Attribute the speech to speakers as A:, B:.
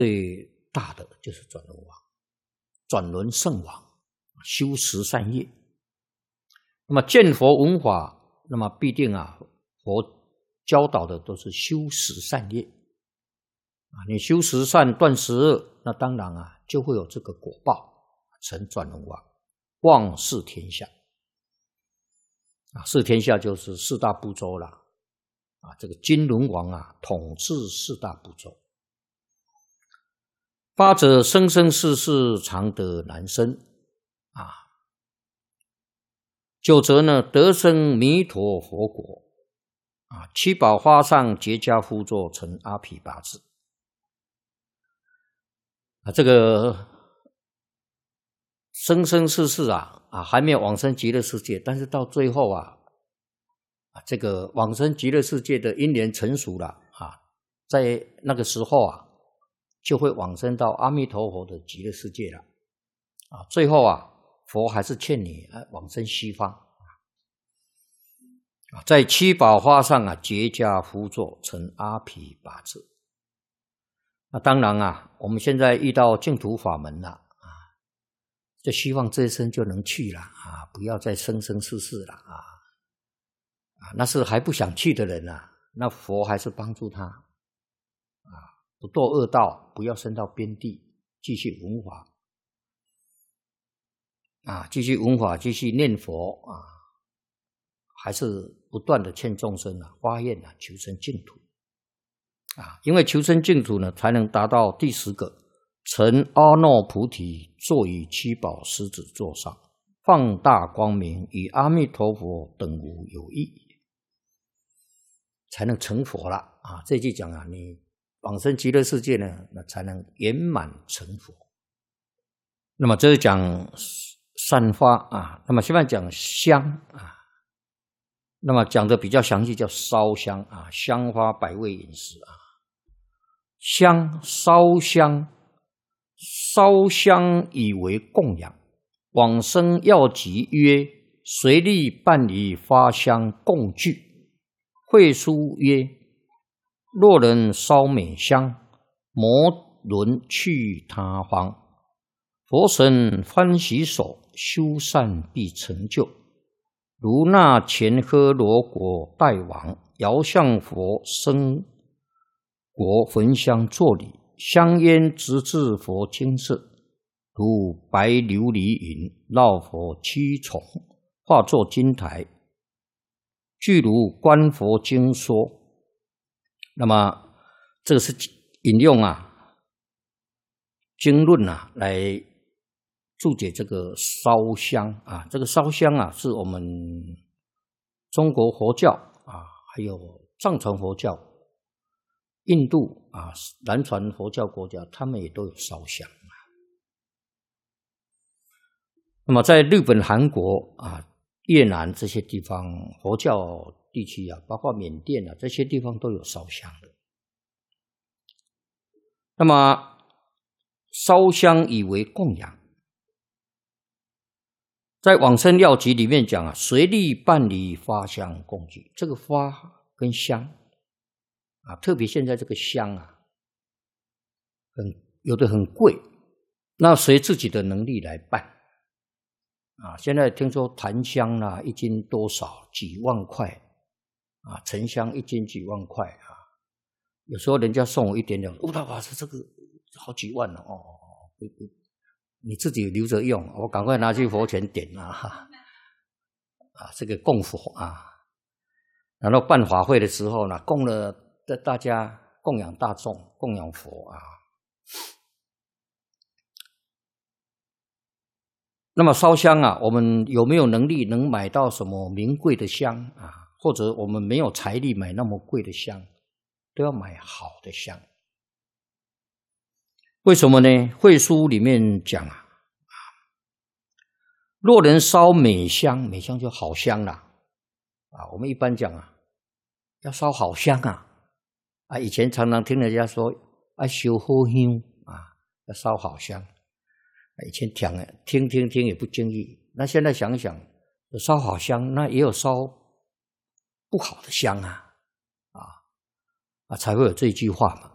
A: 最大的就是转轮王，转轮圣王，修十善业。那么见佛闻法，那么必定佛教导的都是修十善业你修十善断十恶，那当然就会有这个果报，成转轮王，望视天下视天下就是四大部洲了这个金轮王统治四大部洲。八者生生世世常得难生九则呢得生弥陀佛国七宝花上结跏趺坐成阿毗跋致这个生生世世还没有往生极乐世界，但是到最后这个往生极乐世界的因缘成熟了在那个时候就会往生到阿弥陀佛的极乐世界了最后佛还是劝你往生西方在七宝花上结跏趺坐成阿毗跋致。那当然我们现在遇到净土法门了就希望这一生就能去了不要再生生世世了那是还不想去的人那佛还是帮助他不堕恶道，不要升到边地，继续闻法继续闻法，继续念佛还是不断的劝众生发愿求生净土因为求生净土呢，才能达到第10个成阿耨菩提，坐于七宝狮子座上，放大光明，与阿弥陀佛等无有异，才能成佛了这句讲你往生极乐世界呢，那才能圆满成佛。那么这是讲散发那么现在讲香那么讲的比较详细，叫烧香香花百味饮食香烧香，烧香以为供养。往生要集曰：随力办理发香供具。会书曰：若人烧美香，摩轮去他方。佛神欢喜手，修善必成就。如那前诃罗国大王，遥向佛生国焚香作礼，香烟直至佛精舍，如白琉璃云，绕佛七重，化作金台，具如观佛经说。那么这个是引用经论来注解这个烧香这个烧香是我们中国佛教还有藏传佛教、印度南传佛教国家，他们也都有烧香那么在日本、韩国越南这些地方佛教地区包括缅甸这些地方都有烧香的。那么烧香以为供养，在往生要集里面讲随力办理发香供具。这个发跟香特别现在这个香有的很贵，那随自己的能力来办现在听说檀香一斤多少几万块沉香一斤几万块有时候人家送我一点点，哇，这个好几万你自己留着用，我赶快拿去佛前点这个供佛然后办法会的时候呢，供了大家供养大众，供养佛那么烧香我们有没有能力能买到什么名贵的香或者我们没有财力买那么贵的香，都要买好的香。为什么呢？会书里面讲若人烧美香，美香就好香啦我们一般讲要烧好香以前常常听人家说烧好香要烧好香以前听也不经意，那现在想想，烧好香，那也有烧不好的香才会有这句话嘛